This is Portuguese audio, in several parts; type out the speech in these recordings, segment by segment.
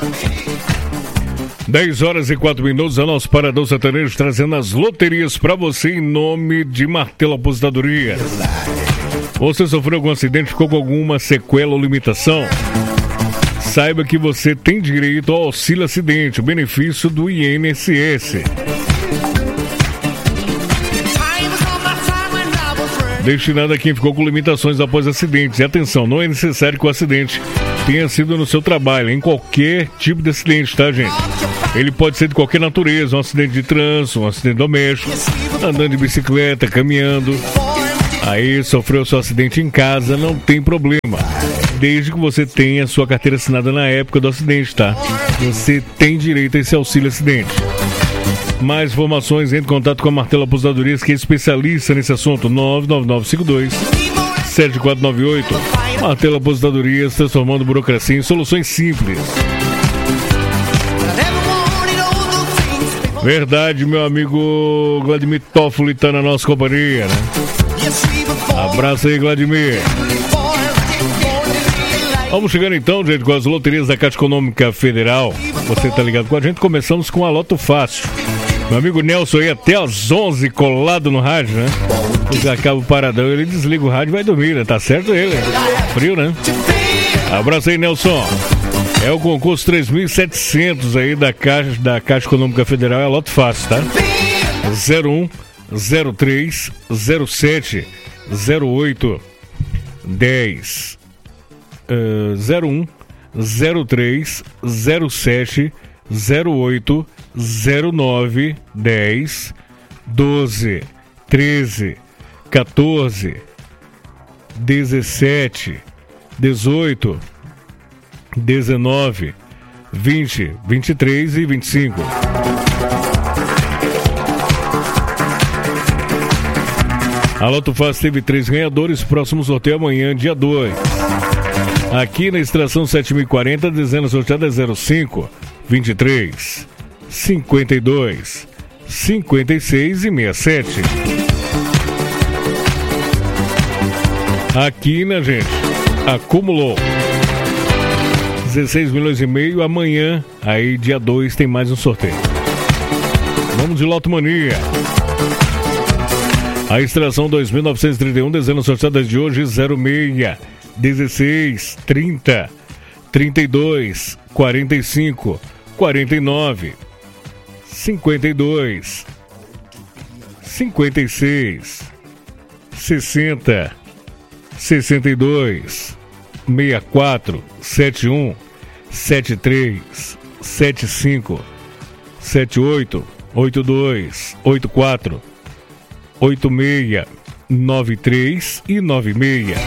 10h04, a nosso Paradão Sertanejo trazendo as loterias para você em nome de Martelo Aposentadoria. Você sofreu algum acidente, ficou com alguma sequela ou limitação? Saiba que você tem direito ao auxílio acidente, o benefício do INSS. Destinado a quem ficou com limitações após acidentes. E atenção, não é necessário que o acidente tenha sido no seu trabalho, em qualquer tipo de acidente, tá, gente? Ele pode ser de qualquer natureza, um acidente de trânsito, um acidente doméstico, andando de bicicleta, caminhando. Aí, sofreu seu acidente em casa, não tem problema. Desde que você tenha sua carteira assinada na época do acidente, tá? Você tem direito a esse auxílio acidente. Mais informações, entre em contato com a Martelo Aposentadorias, que é especialista nesse assunto. 99952-7498. Martelo Aposentadorias, transformando burocracia em soluções simples. Verdade, meu amigo Vladimir Toffoli tá na nossa companhia, né? Abraço aí, Vladimir. Vamos chegando então, gente, com as loterias da Caixa Econômica Federal. Você tá ligado com a gente? Começamos com a Loto Fácil. Meu amigo Nelson aí até às 11 colado no rádio, né? Ele acaba o paradão, ele desliga o rádio e vai dormir, né? Tá certo ele, frio, né? Abraço aí, Nelson. É o concurso 3.700 aí da Caixa Econômica Federal, é a Loto Fácil, tá? 01 03 07 08 10 01 03 07 08 09 10 12 13 14 17 18 19 20 23 e 25. A Loto Fácil teve 3 ganhadores, próximo sorteio amanhã, dia 2. Aqui na extração 7040, dezena sorteada é 05 23 52 56 e 67. Aqui, né, gente? Acumulou 16 milhões e meio. Amanhã, aí dia 2, tem mais um sorteio. Vamos de Loto Mania. A extração 2.931, dezenas sorteadas de hoje: 06, 16, 30, 32, 45, 49, 52, 56, 60, 62, 64, 71, 73, 75, 78, 82, 84, 86, 93 e 96.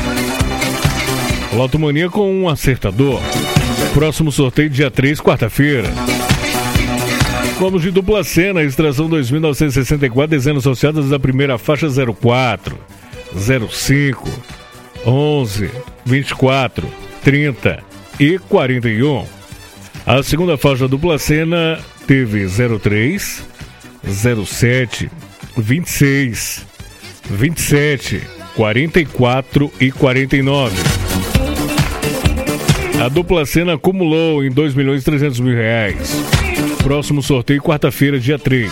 Loto Mania com um acertador. Próximo sorteio dia 3, quarta-feira. Vamos de dupla cena, extração 2.964, dezenas associadas da primeira faixa: 04, 05, 11, 24, 30 e 41. A segunda faixa da dupla cena teve 03, 07, 26, 27, 44 e 49. A dupla cena acumulou em R$2.300.000. Próximo sorteio quarta-feira, dia 3.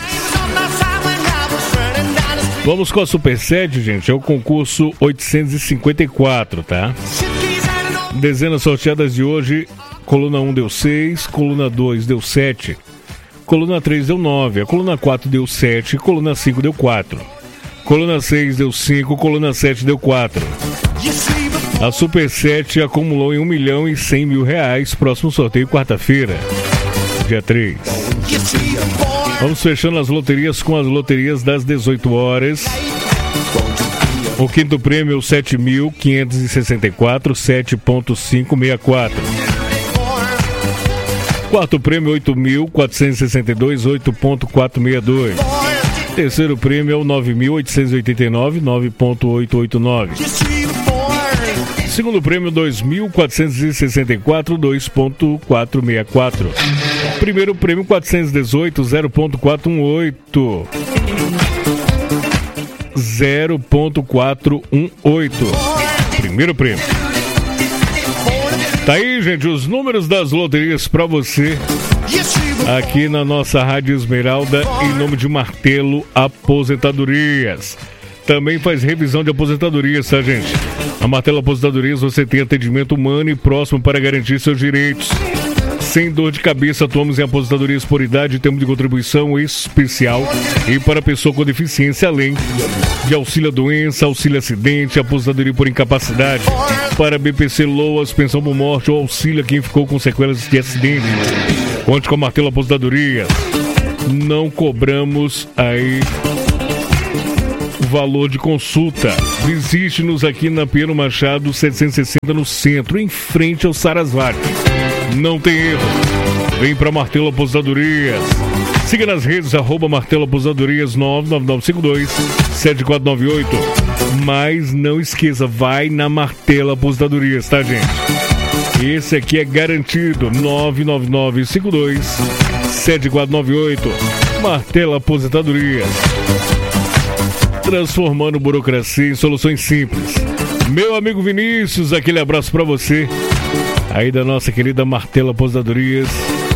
Vamos com a Super 7, gente. É o concurso 854, tá? Dezenas sorteadas de hoje: coluna 1 deu 6, coluna 2 deu 7, coluna 3 deu 9, a coluna 4 deu 7, coluna 5 deu 4, coluna 6 deu 5, coluna 7 deu 4. A Super 7 acumulou em R$1.100.000. Próximo sorteio quarta-feira, dia 3. Vamos fechando as loterias com as loterias das 18 horas. O quinto prêmio, 7.564, 7.564. Quarto prêmio, 8.462, 8.462. Terceiro prêmio é o 9.889, 9.889. Segundo prêmio, 2.464, 2.464. Primeiro prêmio, 418, 0.418. 0.418. Primeiro prêmio. Tá aí, gente, os números das loterias pra você aqui na nossa Rádio Esmeralda, em nome de Martelo Aposentadorias. Também faz revisão de aposentadorias, tá, gente? A Martelo Aposentadorias você tem atendimento humano e próximo para garantir seus direitos. Sem dor de cabeça, atuamos em aposentadorias por idade, temos de contribuição especial e para pessoa com deficiência, além de auxílio à doença, auxílio acidente, aposentadoria por incapacidade, para BPC Loas, pensão por morte ou auxílio a quem ficou com sequelas de acidente. Conte com a Martelo Aposentadorias. Não cobramos aí o valor de consulta. Visite-nos aqui na Pinheiro Machado 760 no centro, em frente ao Sarasvati. Não tem erro. Vem pra Martelo Aposentadorias. Siga nas redes, @Martelo Aposentadorias 99952-7498. Mas não esqueça, vai na Martelo Aposentadorias, tá, gente? Esse aqui é garantido. 99952-7498. Martelo Aposentadorias. Transformando burocracia em soluções simples. Meu amigo Vinícius, aquele abraço pra você. Aí da nossa querida Martelo Aposentadorias,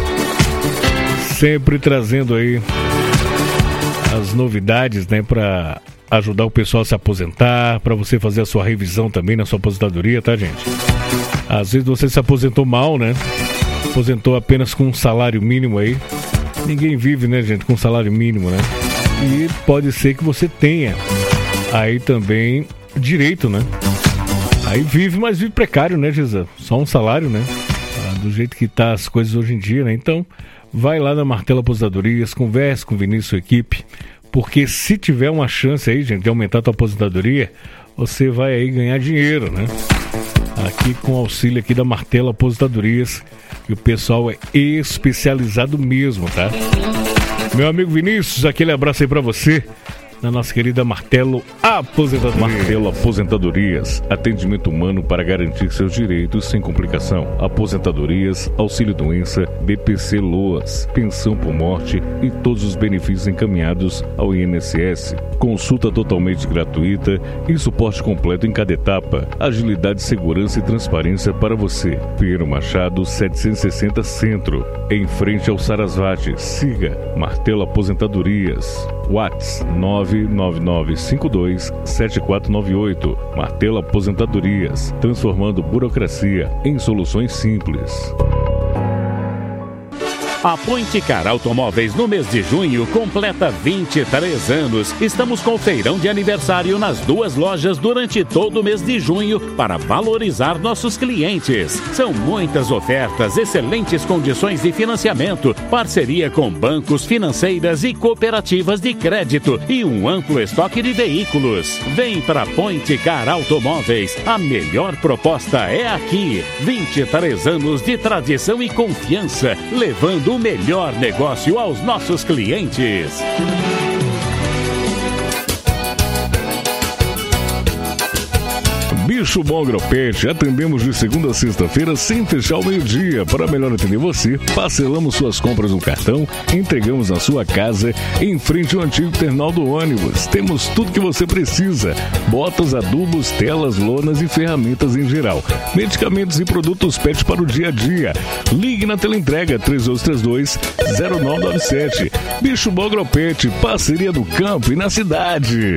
sempre trazendo aí as novidades, né, para ajudar o pessoal a se aposentar, para você fazer a sua revisão também na sua aposentadoria, tá, gente? Às vezes você se aposentou mal, né? Aposentou apenas com um salário mínimo aí. Ninguém vive, né, gente, com salário mínimo, né? E pode ser que você tenha aí também direito, né? Aí vive, mas vive precário, né, Gisa? Só um salário, né? Do jeito que tá as coisas hoje em dia, né? Então, vai lá na Martelo Aposentadorias, converse com o Vinícius e sua equipe, porque se tiver uma chance aí, gente, de aumentar a tua aposentadoria, você vai aí ganhar dinheiro, né? Aqui com o auxílio aqui da Martelo Aposentadorias, e o pessoal é especializado mesmo, tá? Meu amigo Vinícius, aquele abraço aí pra você, na nossa querida Martelo Aposentadorias. Martelo Aposentadorias, atendimento humano para garantir seus direitos sem complicação. Aposentadorias, auxílio doença, BPC Loas, pensão por morte e todos os benefícios encaminhados ao INSS. Consulta totalmente gratuita e suporte completo em cada etapa. Agilidade, segurança e transparência para você. Pinheiro Machado 760 Centro, em frente ao Sarasvati. Siga Martelo Aposentadorias. WhatsApp 99952-7498. Martelo Aposentadorias, transformando burocracia em soluções simples. A Point Car Automóveis no mês de junho completa 23 anos. Estamos com feirão de aniversário nas duas lojas durante todo o mês de junho para valorizar nossos clientes. São muitas ofertas, excelentes condições de financiamento, parceria com bancos, financeiras e cooperativas de crédito e um amplo estoque de veículos. Vem para Point Car Automóveis. A melhor proposta é aqui. 23 anos de tradição e confiança, levando o melhor negócio aos nossos clientes. Bicho Bom Agropet, atendemos de segunda a sexta-feira sem fechar ao meio-dia. Para melhor atender você, parcelamos suas compras no cartão, entregamos na sua casa, em frente ao antigo terminal do ônibus. Temos tudo que você precisa: botas, adubos, telas, lonas e ferramentas em geral. Medicamentos e produtos PET para o dia a dia. Ligue na teleentrega 3232-0997. Bicho Bom Agropet, parceria do campo e na cidade.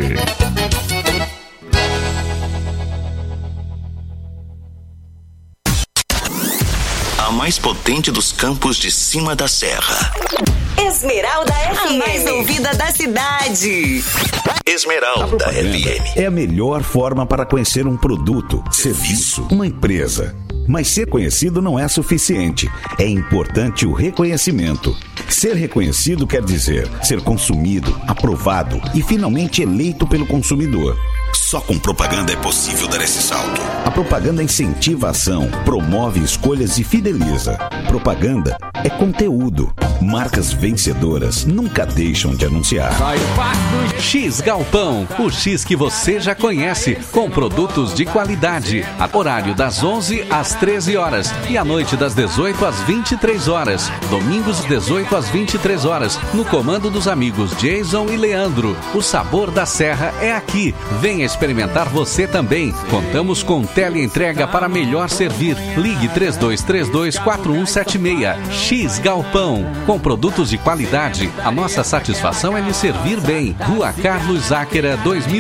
Mais potente dos campos de cima da serra. Esmeralda FM, a mais ouvida da cidade. Esmeralda FM é a melhor forma para conhecer um produto, serviço, uma empresa. Mas ser conhecido não é suficiente. É importante o reconhecimento. Ser reconhecido quer dizer ser consumido, aprovado e finalmente eleito pelo consumidor. Só com propaganda é possível dar esse salto. A propaganda incentiva a ação, promove escolhas e fideliza. Propaganda é conteúdo. Marcas vencedoras nunca deixam de anunciar. X Galpão, o X que você já conhece, com produtos de qualidade. Horário das 11 às 13 horas e à noite das 18 às 23 horas. Domingos 18 às 23 horas, no comando dos amigos Jason e Leandro. O sabor da serra é aqui. Venha experimentar experimentar você também. Contamos com teleentrega para melhor servir. Ligue 3232-4176. X Galpão. Com produtos de qualidade, a nossa satisfação é lhe servir bem. Rua Carlos Záquera,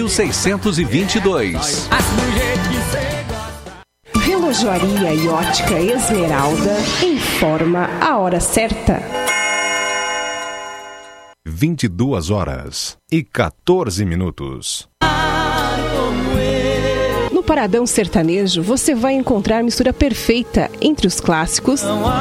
2622. Relojoaria e ótica Esmeralda informa a hora certa. 22h14. No Paradão Sertanejo, você vai encontrar a mistura perfeita entre os clássicos